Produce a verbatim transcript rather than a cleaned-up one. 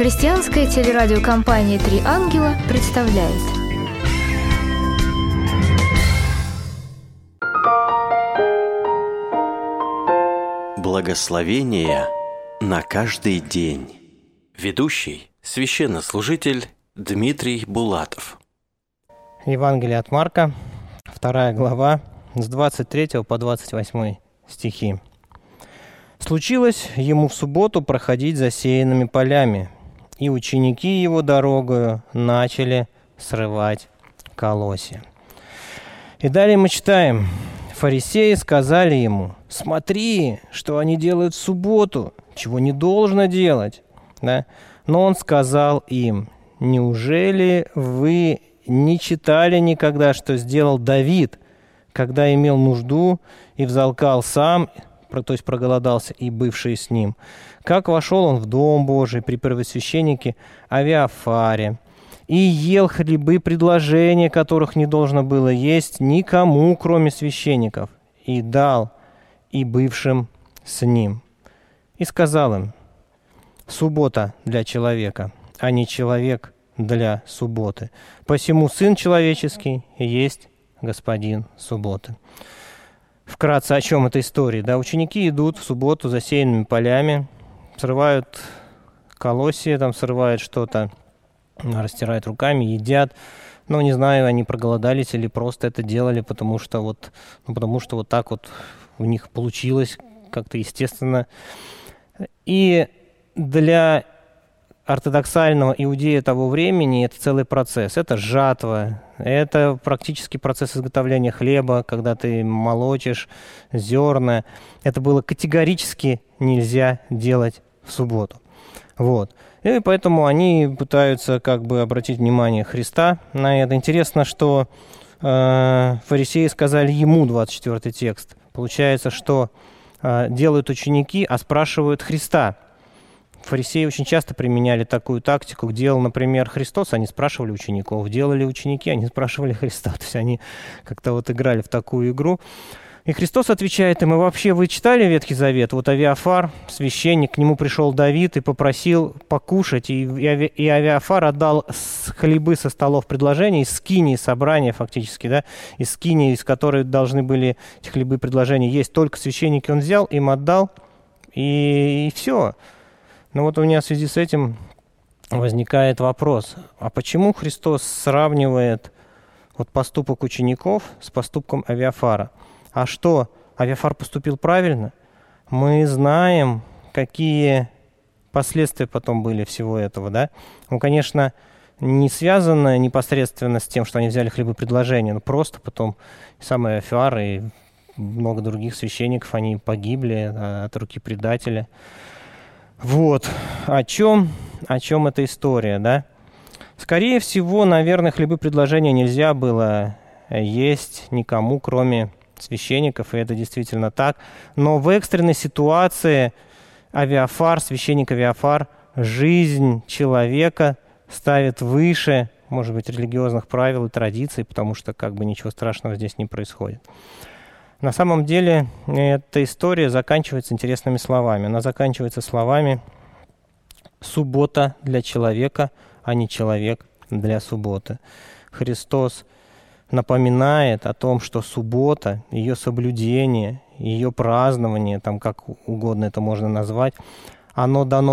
Христианская телерадиокомпания «Три ангела» представляет. Благословение на каждый день. Ведущий – священнослужитель Дмитрий Булатов. Евангелие от Марка, вторая глава, с двадцать третьего по двадцать восьмой стихи. «Случилось ему в субботу проходить засеянными полями, и ученики его дорогою начали срывать колосья». И далее мы читаем: «Фарисеи сказали ему: смотри, что они делают в субботу, чего не должно делать». Да? Но он сказал им: неужели вы не читали никогда, что сделал Давид, когда имел нужду и взалкал сам, то есть проголодался, и бывшие с ним? Как вошел он в дом Божий при первосвященнике Авиафаре, и ел хлебы предложения, которых не должно было есть никому, кроме священников, и дал и бывшим с ним. И сказал им: суббота для человека, а не человек для субботы. Посему Сын Человеческий есть Господин субботы». Вкратце, о чем эта история? Да, ученики идут в субботу засеянными полями, срывают колосья, там срывают что-то, растирают руками, едят. Ну, не знаю, они проголодались или просто это делали, потому что вот, ну, потому что вот так вот у них получилось как-то естественно. И для ортодоксального иудея того времени это целый процесс. Это жатва, это практически процесс изготовления хлеба, когда ты молотишь зерна. Это было категорически нельзя делать в субботу. Вот. И поэтому они пытаются как бы обратить внимание Христа на это. Интересно, что э, фарисеи сказали ему, двадцать четвёртый текст. Получается, что э, делают ученики, а спрашивают Христа. Фарисеи очень часто применяли такую тактику. Делал, например, Христос, они спрашивали учеников. Делали ученики, они спрашивали Христа. То есть они как-то вот играли в такую игру. И Христос отвечает им: и вообще вы читали Ветхий Завет? Вот Авиафар, священник, к нему пришел Давид и попросил покушать. И, и, и Авиафар отдал хлебы со столов предложений, из скинии собрания фактически, да, из скинии, из которой должны были эти хлебы предложения есть только священники, он взял, им отдал, и, и все. Но вот у меня в связи с этим возникает вопрос: а почему Христос сравнивает вот поступок учеников с поступком Авиафара? А что, Авиафар поступил правильно? Мы знаем, какие последствия потом были всего этого, да? Ну, конечно, не связано непосредственно с тем, что они взяли хлебы предложения, но просто потом сам Авиафар и много других священников, они погибли от руки предателя. Вот, о чем, о чем эта история, да? Скорее всего, наверное, хлебы предложения нельзя было есть никому, кроме священников, и это действительно так. Но в экстренной ситуации Авиафар, священник Авиафар, жизнь человека ставит выше, может быть, религиозных правил и традиций, потому что как бы ничего страшного здесь не происходит. На самом деле эта история заканчивается интересными словами. Она заканчивается словами: «Суббота для человека, а не человек для субботы». Христос напоминает о том, что суббота, ее соблюдение, ее празднование, там как угодно это можно назвать, оно дано